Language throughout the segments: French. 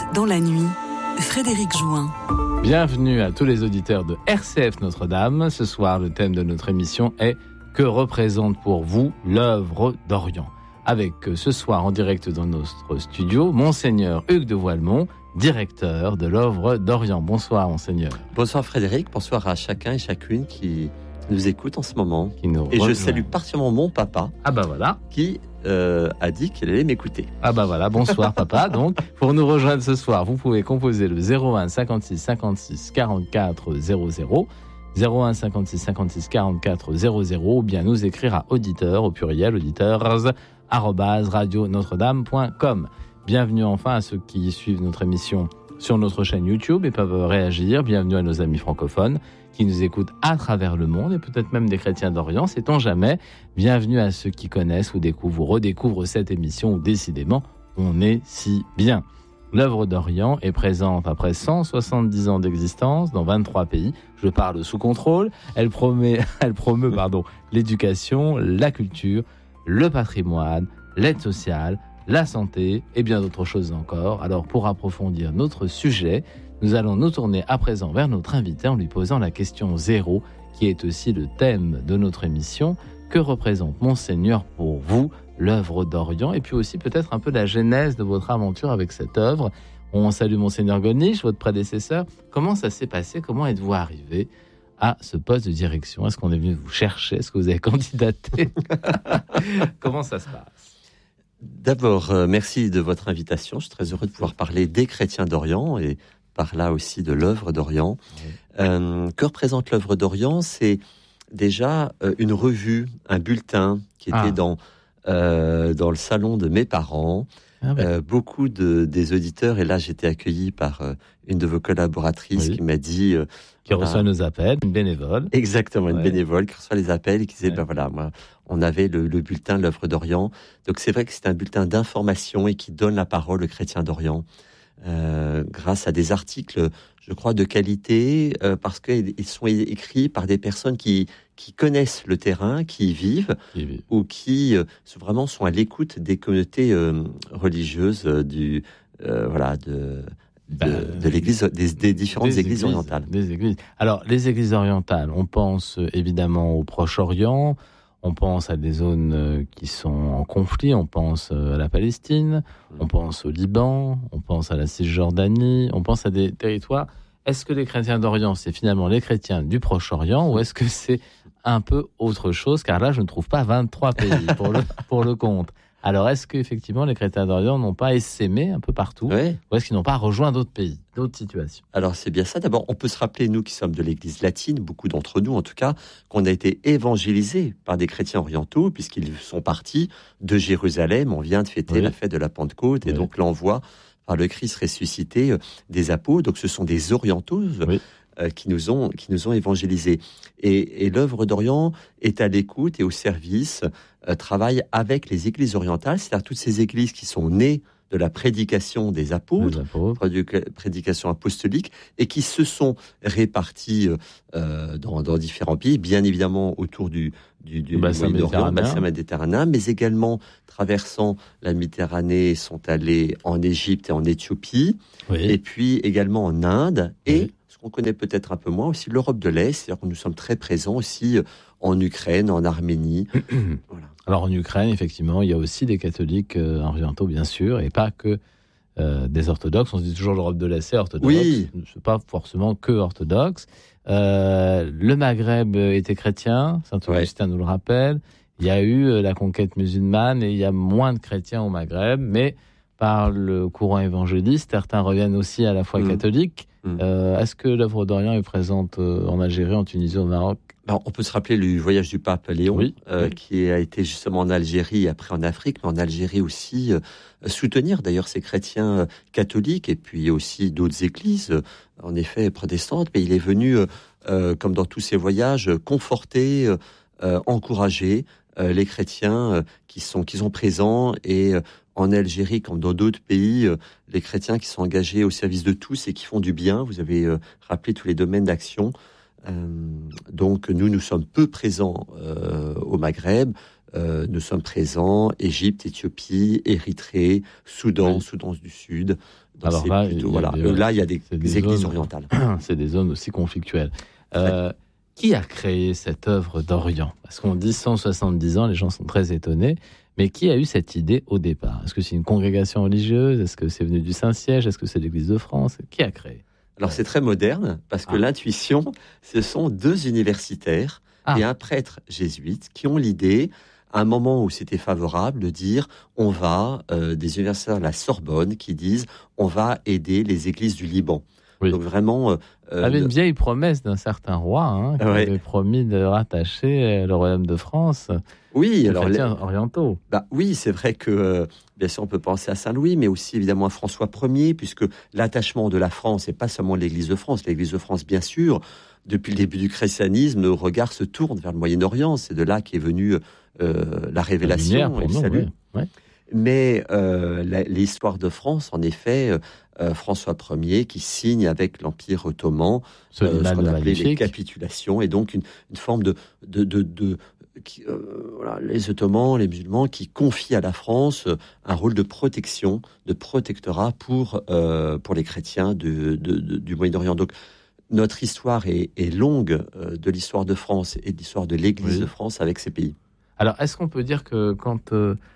dans la nuit, Frédéric Jouin. Bienvenue à tous les auditeurs de RCF Notre-Dame. Ce soir, le thème de notre émission est « Que représente pour vous l'œuvre d'Orient ?» Avec ce soir en direct dans notre studio, Monseigneur Hugues de Voilemont, directeur de l'œuvre d'Orient. Bonsoir Monseigneur. Bonsoir Frédéric, bonsoir à chacun et chacune qui nous écoute en ce moment. Et je salue particulièrement mon papa. Ah bah voilà. Qui a dit qu'il allait m'écouter. Ah bah voilà, bonsoir papa. Donc, pour nous rejoindre ce soir, vous pouvez composer le 01 56 56 44 00, 01 56 56 44 00, ou bien nous écrire à auditeurs, au pluriel, auditeurs, @radionotre-dame.com. Bienvenue enfin à ceux qui suivent notre émission sur notre chaîne YouTube et peuvent réagir. Bienvenue à nos amis francophones qui nous écoutent à travers le monde et peut-être même des chrétiens d'Orient, sait-on jamais. Bienvenue à ceux qui connaissent ou découvrent ou redécouvrent cette émission où décidément on est si bien. L'œuvre d'Orient est présente après 170 ans d'existence dans 23 pays. Je parle sous contrôle. Elle promeut l'éducation, la culture, le patrimoine, l'aide sociale, la santé et bien d'autres choses encore. Alors pour approfondir notre sujet, nous allons nous tourner à présent vers notre invité en lui posant la question 0, qui est aussi le thème de notre émission. Que représente Monseigneur pour vous l'œuvre d'Orient? Et puis aussi peut-être un peu la genèse de votre aventure avec cette œuvre. On salue Monseigneur Gollnisch, votre prédécesseur. Comment ça s'est passé? Comment êtes-vous arrivé à ce poste de direction? Est-ce qu'on est venu vous chercher? Est-ce que vous avez candidaté? Comment ça se passe? D'abord, merci de votre invitation. Je suis très heureux de pouvoir parler des chrétiens d'Orient et par là aussi de l'œuvre d'Orient. Oui. Que représente l'œuvre d'Orient? C'est déjà une revue, un bulletin qui était dans le salon de mes parents. Beaucoup des auditeurs, et là j'étais accueilli par une de vos collaboratrices qui m'a dit... qui reçoit nos appels, une bénévole. Exactement, une bénévole qui reçoit les appels et qui disait, moi, on avait le bulletin de l'œuvre d'Orient. Donc c'est vrai que c'est un bulletin d'information et qui donne la parole aux chrétiens d'Orient. Grâce à des articles, je crois, de qualité, parce qu'ils sont écrits par des personnes qui connaissent le terrain, qui y vivent, ou qui vraiment sont à l'écoute des communautés religieuses de l'église, des différentes églises orientales. Des églises. Alors, les églises orientales, on pense évidemment au Proche-Orient, on pense à des zones qui sont en conflit, on pense à la Palestine, on pense au Liban, on pense à la Cisjordanie, on pense à des territoires. Est-ce que les chrétiens d'Orient, c'est finalement les chrétiens du Proche-Orient, ou est-ce que c'est un peu autre chose? Car là, je ne trouve pas 23 pays pour le compte. Alors, est-ce qu'effectivement, les chrétiens d'Orient n'ont pas essaimé un peu partout, ou est-ce qu'ils n'ont pas rejoint d'autres pays, d'autres situations? Alors, c'est bien ça. D'abord, on peut se rappeler, nous qui sommes de l'Église latine, beaucoup d'entre nous en tout cas, qu'on a été évangélisés par des chrétiens orientaux, puisqu'ils sont partis de Jérusalem. On vient de fêter la fête de la Pentecôte, et donc l'envoi par le Christ ressuscité des apôtres. Donc, ce sont des orientaux qui nous ont évangélisés. Et l'œuvre d'Orient est à l'écoute et au service, travaille avec les églises orientales, c'est-à-dire toutes ces églises qui sont nées de la prédication des apôtres, prédication apostolique, et qui se sont réparties dans différents pays, bien évidemment autour du bassin méditerranéen, mais également traversant la Méditerranée, sont allés en Égypte et en Éthiopie, et puis également en Inde, et ce qu'on connaît peut-être un peu moins, aussi l'Europe de l'Est, c'est-à-dire que nous sommes très présents aussi en Ukraine, en Arménie. Voilà. Alors en Ukraine, effectivement, il y a aussi des catholiques orientaux, bien sûr, et pas que des orthodoxes. On se dit toujours l'Europe de l'Est, c'est orthodoxe. C'est pas forcément que orthodoxe. Le Maghreb était chrétien, saint Augustin nous le rappelle. Il y a eu la conquête musulmane et il y a moins de chrétiens au Maghreb, mais par le courant évangéliste, certains reviennent aussi à la foi catholique. Est-ce que l'œuvre d'Orient est présente en Algérie, en Tunisie, au Maroc? On peut se rappeler le voyage du pape Léon, qui a été justement en Algérie, après en Afrique, mais en Algérie aussi, soutenir d'ailleurs ces chrétiens catholiques, et puis aussi d'autres églises, en effet protestantes, mais il est venu, comme dans tous ces voyages, conforter, encourager les chrétiens qui sont présents, et en Algérie, comme dans d'autres pays, les chrétiens qui sont engagés au service de tous et qui font du bien. Vous avez rappelé tous les domaines d'action. Donc nous sommes peu présents au Maghreb, nous sommes présents, Égypte, Éthiopie, Érythrée, Soudan, Soudan du Sud. Donc alors là, il y a des églises zones, orientales. C'est des zones aussi conflictuelles. Qui a créé cette œuvre d'Orient ? Parce qu'on dit 170 ans, les gens sont très étonnés. Mais qui a eu cette idée au départ ? Est-ce que c'est une congrégation religieuse ? Est-ce que c'est venu du Saint-Siège ? Est-ce que c'est l'Église de France ? Qui a créé ? Alors c'est très moderne, parce que l'intuition, ce sont 2 universitaires et un prêtre jésuite qui ont l'idée, à un moment où c'était favorable, de dire on va, des universitaires de la Sorbonne qui disent on va aider les églises du Liban. Oui. Donc vraiment... avait une vieille promesse d'un certain roi qui avait promis de rattacher le royaume de France aux chrétiens orientaux. Oui, c'est vrai que, bien sûr, on peut penser à Saint-Louis, mais aussi évidemment à François Ier, puisque l'attachement de la France, et pas seulement l'Église de France, l'Église de France, bien sûr, depuis le début du christianisme, nos regards se tournent vers le Moyen-Orient. C'est de là qu'est venue la révélation et le salut. Oui. Mais l'histoire de France, en effet, François Ier qui signe avec l'Empire ottoman ce qu'on appelait les capitulations, et donc une forme les Ottomans, les musulmans, qui confient à la France un rôle de protection, de protectorat pour les chrétiens du Moyen-Orient. Donc notre histoire est longue de l'histoire de France et de l'histoire de l'Église de France avec ces pays. Alors, est-ce qu'on peut dire que quand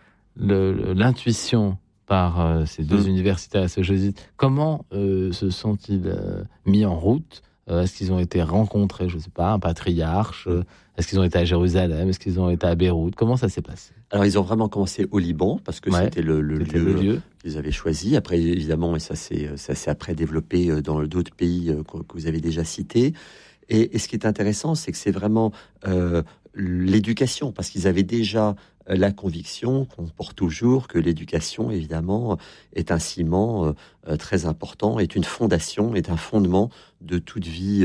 l'intuition par ces 2 universitaires et ces jésuites, comment se sont-ils mis en route ? Est-ce qu'ils ont été rencontrés, je ne sais pas, un patriarche ? Est-ce qu'ils ont été à Jérusalem ? Est-ce qu'ils ont été à Beyrouth ? Comment ça s'est passé ? Alors, ils ont vraiment commencé au Liban, parce que c'était le lieu qu'ils avaient choisi. Après, évidemment, et ça s'est après développé dans d'autres pays que vous avez déjà cités. Et ce qui est intéressant, c'est que c'est vraiment l'éducation, parce qu'ils avaient déjà la conviction qu'on porte toujours que l'éducation, évidemment, est un ciment très important, est une fondation, est un fondement de toute vie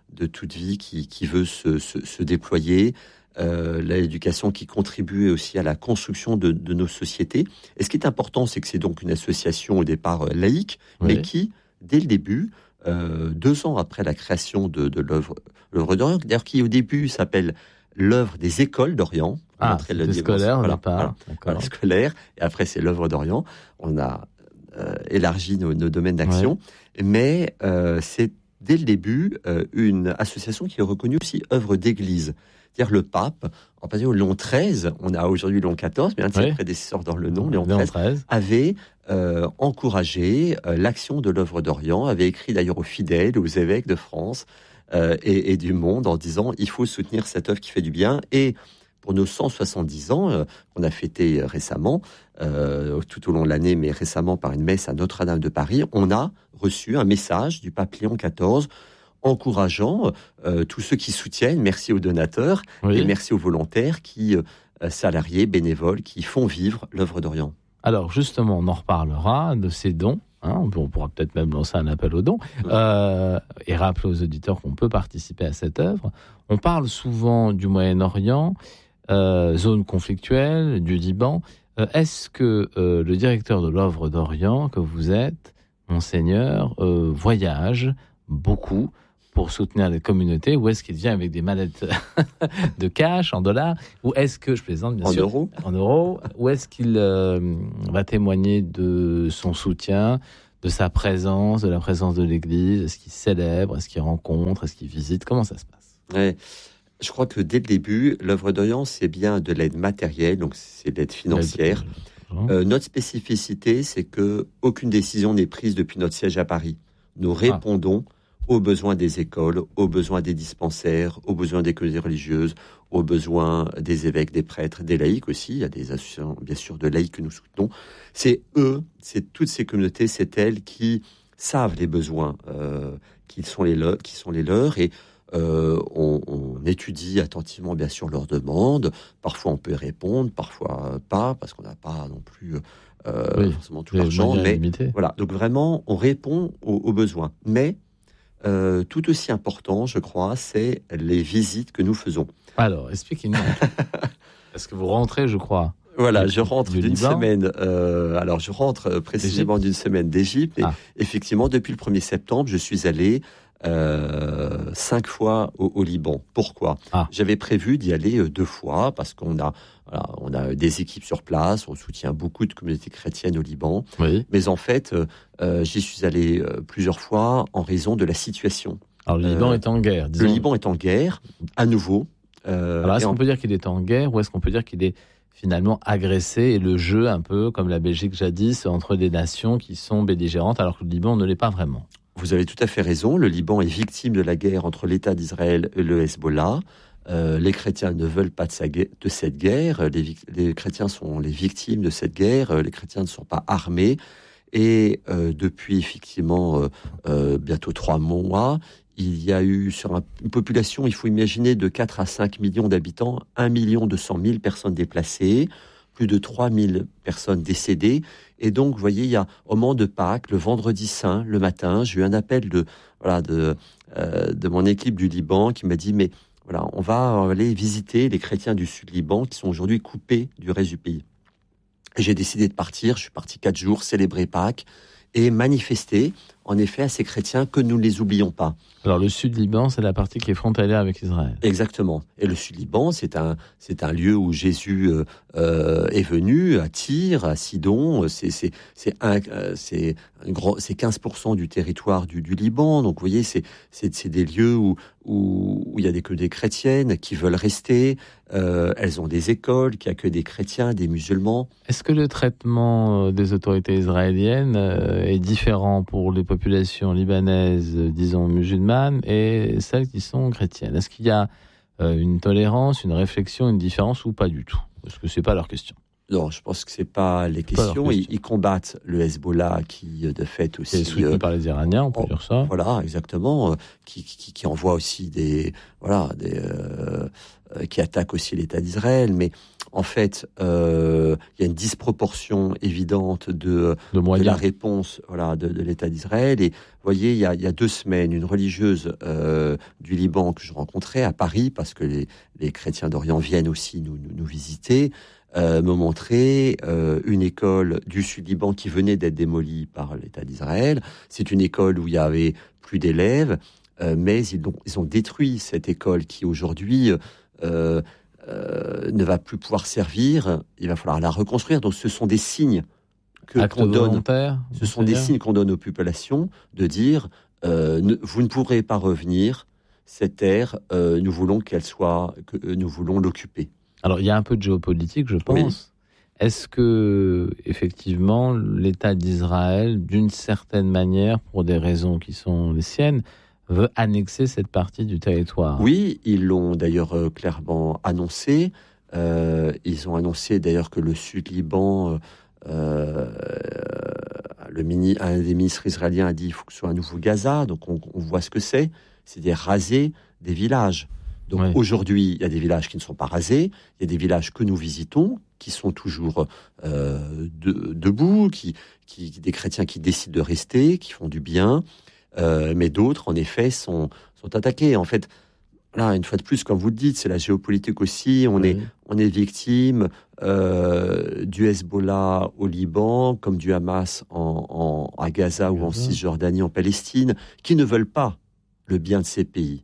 qui veut se déployer. L'éducation qui contribue aussi à la construction de nos sociétés. Et ce qui est important, c'est que c'est donc une association au départ laïque, mais qui, dès le début, 2 ans après la création de l'œuvre d'Orient, d'ailleurs qui au début s'appelle l'œuvre des écoles d'Orient. C'était scolaire au départ. Scolaire, et après c'est l'œuvre d'Orient. On a élargi nos domaines d'action, mais c'est dès le début une association qui est reconnue aussi œuvre d'église. C'est-à-dire le pape, en particulier Léon XIII, on a aujourd'hui Léon XIV, mais un de ses prédécesseurs dans le nom, Léon XIII, avait encouragé l'action de l'œuvre d'Orient, avait écrit d'ailleurs aux fidèles, aux évêques de France et du monde en disant il faut soutenir cette œuvre qui fait du bien. Et pour nos 170 ans qu'on a fêté récemment, tout au long de l'année, mais récemment par une messe à Notre-Dame de Paris, on a reçu un message du pape Léon XIV encourageant tous ceux qui soutiennent, merci aux donateurs et merci aux volontaires salariés, bénévoles, qui font vivre l'œuvre d'Orient. Alors justement, on en reparlera de ces dons. On pourra peut-être même lancer un appel aux dons et rappeler aux auditeurs qu'on peut participer à cette œuvre. On parle souvent du Moyen-Orient, zone conflictuelle, du Liban. Est-ce que le directeur de l'œuvre d'Orient, que vous êtes, Monseigneur, voyage beaucoup pour soutenir les communautés, ou est-ce qu'il vient avec des mallettes de cash en dollars, ou est-ce que, je plaisante bien sûr, en euros, ou est-ce qu'il va témoigner de son soutien, de sa présence, de la présence de l'Église? Est-ce qu'il célèbre, est-ce qu'il rencontre, est-ce qu'il visite? Comment ça se passe? Je crois que dès le début, l'œuvre d'Orient, c'est bien de l'aide matérielle, donc c'est de l'aide financière. Notre spécificité, c'est que aucune décision n'est prise depuis notre siège à Paris. Nous répondons aux besoins des écoles, aux besoins des dispensaires, aux besoins des communautés religieuses, aux besoins des évêques, des prêtres, des laïcs aussi. Il y a des associations, bien sûr, de laïcs que nous soutenons. C'est eux, c'est toutes ces communautés, c'est elles qui savent les besoins qui sont les leurs, et on étudie attentivement, bien sûr, leurs demandes. Parfois, on peut y répondre, parfois pas, parce qu'on n'a pas non plus forcément tout l'argent. Mais voilà, donc vraiment, on répond aux besoins. Mais tout aussi important, je crois, c'est les visites que nous faisons. Alors, expliquez-nous. Est-ce que vous rentrez, je crois? Voilà, je rentre d'une semaine. Je rentre précisément d'une semaine d'Égypte. Et effectivement, depuis le 1er septembre, je suis allé 5 fois au Liban. Pourquoi ? J'avais prévu d'y aller 2 fois parce qu'on a des équipes sur place, on soutient beaucoup de communautés chrétiennes au Liban. Oui. Mais en fait, j'y suis allé plusieurs fois en raison de la situation. Alors le Liban est en guerre, disons. Le Liban est en guerre, à nouveau. Alors est-ce qu'on peut dire qu'il est en guerre ou est-ce qu'on peut dire qu'il est finalement agressé et le jeu un peu comme la Belgique jadis entre des nations qui sont belligérantes alors que le Liban ne l'est pas vraiment? Vous avez tout à fait raison, le Liban est victime de la guerre entre l'État d'Israël et le Hezbollah. Les chrétiens ne veulent pas de cette guerre, les chrétiens sont les victimes de cette guerre, les chrétiens ne sont pas armés. Et depuis effectivement bientôt 3 mois, il y a eu sur une population, il faut imaginer, de 4 à 5 millions d'habitants, 1 200 000 personnes déplacées, plus de 3 000 personnes décédées. Et donc, vous voyez, il y a au moment de Pâques, le vendredi saint, le matin, j'ai eu un appel de mon équipe du Liban qui m'a dit, mais voilà, on va aller visiter les chrétiens du sud Liban qui sont aujourd'hui coupés du reste du pays. Et j'ai décidé de partir, je suis parti 4 jours, célébrer Pâques et manifester, en effet, à ces chrétiens que nous ne les oublions pas. Alors le sud Liban, c'est la partie qui est frontalière avec Israël. Exactement. Et le sud Liban, c'est un lieu où Jésus est venu, à Tyr, à Sidon. C'est 15% du territoire du Liban. Donc vous voyez, c'est des lieux où il y a des chrétiennes qui veulent rester. Elles ont des écoles qui accueillent des chrétiens, des musulmans. Est-ce que le traitement des autorités israéliennes est différent pour les populations libanaises, disons musulmanes, et celles qui sont chrétiennes? Est-ce qu'il y a une tolérance, une réflexion, une différence ou pas du tout? Est-ce que c'est pas leur question? Non, je pense que c'est pas les questions. Ils combattent le Hezbollah qui, de fait, aussi est soutenu par les Iraniens, on peut dire ça. Voilà, exactement. Qui envoie aussi qui attaque aussi l'État d'Israël. Mais en fait, il y a une disproportion évidente de la réponse, de l'État d'Israël. Et vous voyez, il y a 2 semaines, une religieuse du Liban que je rencontrais à Paris, parce que les chrétiens d'Orient viennent aussi nous visiter. Me montrer une école du Sud-Liban qui venait d'être démolie par l'État d'Israël. C'est une école où il y avait plus d'élèves, mais ils ont détruit cette école qui aujourd'hui ne va plus pouvoir servir. Il va falloir la reconstruire. Donc ce sont des signes qu'on donne. Ce sont des signes qu'on donne aux populations de dire vous ne pourrez pas revenir. Cette terre, nous voulons nous voulons l'occuper. Alors, il y a un peu de géopolitique, je pense. Oui. Est-ce que, effectivement, l'État d'Israël, d'une certaine manière, pour des raisons qui sont les siennes, veut annexer cette partie du territoire? Oui, ils l'ont d'ailleurs clairement annoncé. Ils ont annoncé d'ailleurs que le Sud-Liban, un des ministres israéliens a dit qu'il faut que ce soit un nouveau Gaza. Donc, on voit ce que c'est. C'est-à-dire raser des villages. Donc aujourd'hui, il y a des villages qui ne sont pas rasés, il y a des villages que nous visitons, qui sont toujours debout, des chrétiens qui décident de rester, qui font du bien, mais d'autres, en effet, sont attaqués. En fait, là, une fois de plus, comme vous le dites, c'est la géopolitique aussi. On est victime du Hezbollah au Liban, comme du Hamas à Gaza ou en Cisjordanie, en Palestine, qui ne veulent pas le bien de ces pays.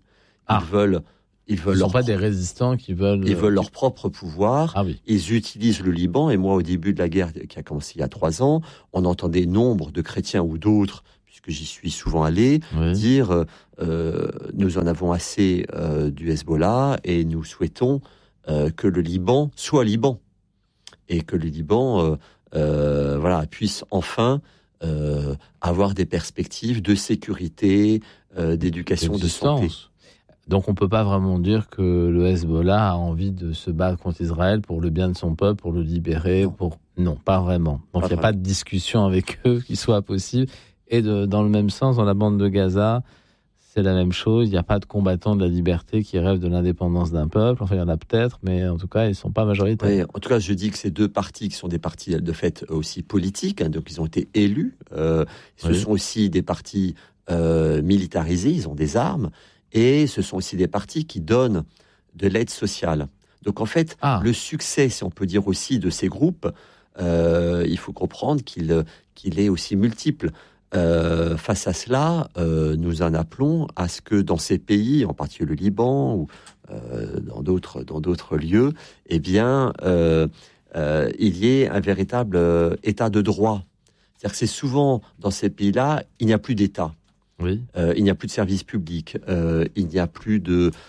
Ils ne sont pas des résistants qui veulent... Ils veulent leur propre pouvoir. Ah oui. Ils utilisent le Liban. Et moi, au début de la guerre qui a commencé il y a 3 ans, on entendait nombre de chrétiens ou d'autres, puisque j'y suis souvent allé, dire nous en avons assez du Hezbollah et nous souhaitons que le Liban soit Liban. Et que le Liban puisse enfin avoir des perspectives de sécurité, d'éducation, de santé. Donc on ne peut pas vraiment dire que le Hezbollah a envie de se battre contre Israël pour le bien de son peuple, pour le libérer. Non, pas vraiment. Donc il n'y a pas de discussion avec eux qui soit possible. Et dans le même sens, dans la bande de Gaza, c'est la même chose. Il n'y a pas de combattants de la liberté qui rêvent de l'indépendance d'un peuple. Enfin, il y en a peut-être, mais en tout cas, ils ne sont pas majoritaires. Oui, en tout cas, je dis que ces 2 partis qui sont des partis de fait aussi politiques, donc ils ont été élus. Ce sont aussi des partis militarisés, ils ont des armes. Et ce sont aussi des partis qui donnent de l'aide sociale. Donc en fait, le succès, si on peut dire aussi, de ces groupes, il faut comprendre qu'il est aussi multiple. Face à cela, nous en appelons à ce que dans ces pays, en particulier le Liban ou dans d'autres lieux, eh bien, il y ait un véritable état de droit. C'est-à-dire que c'est souvent dans ces pays-là, il n'y a plus d'État. Oui. Il n'y a plus de services publics, il n'y a plus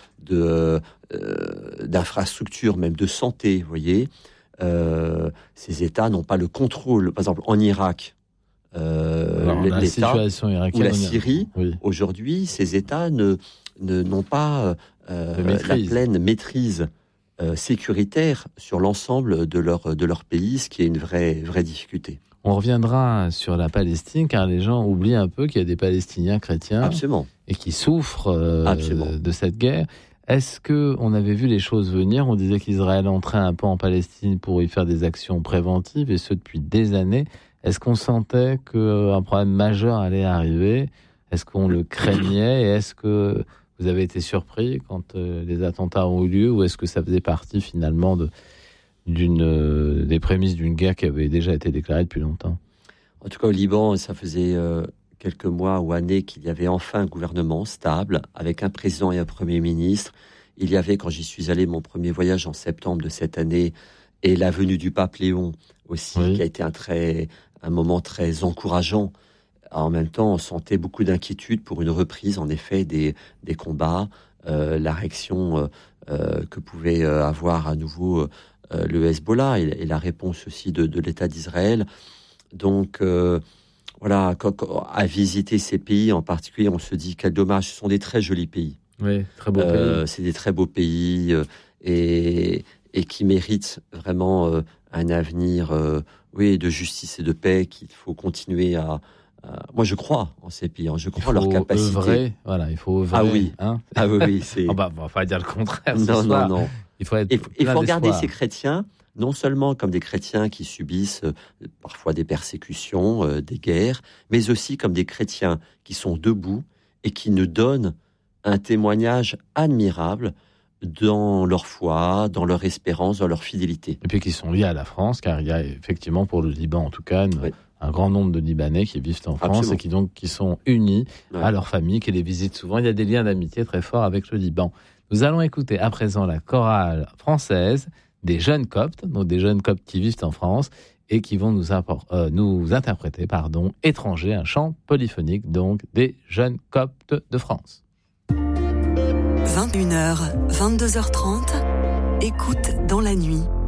d'infrastructures, même de santé, vous voyez. Ces États n'ont pas le contrôle. Par exemple, en Irak, la situation irakienne, ou la Syrie, aujourd'hui, ces États n'ont pas la pleine maîtrise sécuritaire sur l'ensemble de leur pays, ce qui est une vraie difficulté. On reviendra sur la Palestine, car les gens oublient un peu qu'il y a des Palestiniens chrétiens. Absolument. Et qui souffrent de cette guerre. Est-ce qu'on avait vu les choses venir ? On disait qu'Israël entrait un peu en Palestine pour y faire des actions préventives, et ce depuis des années. Est-ce qu'on sentait qu'un problème majeur allait arriver ? Est-ce qu'on le craignait ? Et est-ce que vous avez été surpris quand les attentats ont eu lieu ? Ou est-ce que ça faisait partie finalement des prémices d'une guerre qui avait déjà été déclarée depuis longtemps? En tout cas, au Liban, ça faisait quelques mois ou années qu'il y avait enfin un gouvernement stable, avec un président et un premier ministre. Il y avait, quand j'y suis allé, mon premier voyage en septembre de cette année, et la venue du pape Léon aussi, qui a été un moment très encourageant. En même temps, on sentait beaucoup d'inquiétude pour une reprise, en effet, des combats, la réaction que pouvait avoir à nouveau le Hezbollah et la réponse aussi de l'État d'Israël. Donc, voilà, à visiter ces pays en particulier, on se dit quel dommage. Ce sont des très jolis pays. Oui, très beaux pays. C'est des très beaux pays et qui méritent vraiment un avenir de justice et de paix qu'il faut continuer à... Moi, je crois en ces pays, je crois en leur capacité. Il faut œuvrer. Ah oui, oui, c'est... on va pas dire le contraire. Non. Il faut regarder ces chrétiens, non seulement comme des chrétiens qui subissent parfois des persécutions, des guerres, mais aussi comme des chrétiens qui sont debout et qui nous donnent un témoignage admirable dans leur foi, dans leur espérance, dans leur fidélité. Et puis qui sont liés à la France, car il y a effectivement pour le Liban en tout cas un grand nombre de Libanais qui vivent en France. Absolument. Et qui sont unis à leur famille, qui les visitent souvent. Il y a des liens d'amitié très forts avec le Liban. Nous allons écouter à présent la chorale française des jeunes Coptes, donc des jeunes Coptes qui vivent en France et qui vont nous interpréter, Étranger, un chant polyphonique donc des jeunes Coptes de France. 21h, 22h30, écoute dans la nuit.